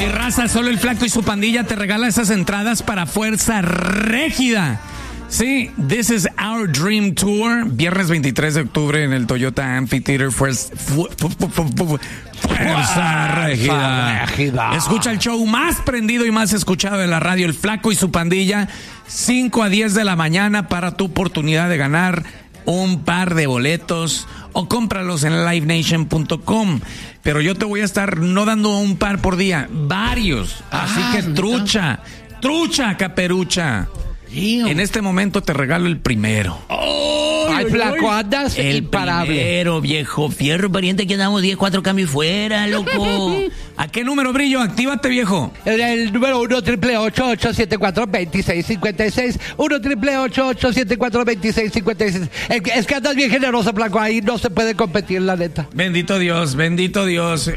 Mi raza, solo el Flaco y su pandilla te regala esas entradas para Fuerza Régida. Sí, This is Our Dream Tour, viernes 23 de octubre en el Toyota Amphitheater. Fuerza Régida. Escucha el show más prendido y más escuchado de la radio, el Flaco y su pandilla, 5 a 10 de la mañana para tu oportunidad de ganar un par de boletos o cómpralos en livenation.com. Pero yo te voy a estar no dando un par por día, varios. Así que trucha, caperucha. En este momento te regalo el primero. Ay, Flaco, andas imparable. El primero, viejo fierro, pariente, que andamos 10-4 cambios fuera, loco. ¿A qué número, Brillo? Actívate, viejo. El número 1-888-874-2656. 1-888-874-2656. Es que andas bien generoso, Flaco. Ahí no se puede competir, la neta. Bendito Dios, bendito Dios.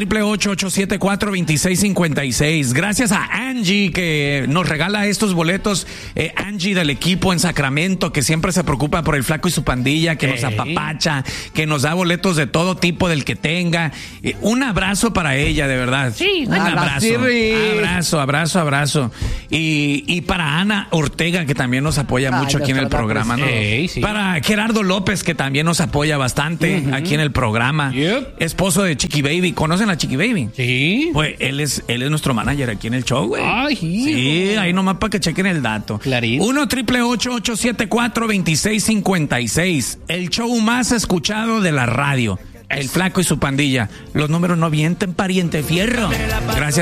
1-888-874-2656. Gracias a Angie que nos regala estos boletos. Angie del equipo en Sacramento, que siempre se preocupa por el Flaco y su pandilla, que nos apapacha, que nos da boletos de todo tipo, del que tenga. Un abrazo para ella, de verdad. Sí, un abrazo. Y para Ana Ortega, que también nos apoya mucho aquí en el programa, ¿no? Sí. Para Gerardo López, que también nos apoya bastante aquí en el programa. Yep. Esposo de Chiqui Baby. ¿Conocen a Chiqui Baby? Sí. Pues él es nuestro manager aquí en el show, güey. Ay, sí, ahí nomás para que chequen el dato. Clarín. 1-888-874-2656. El show más escuchado de la radio. El Flaco y su pandilla. Los números no mienten, pariente fierro. Gracias.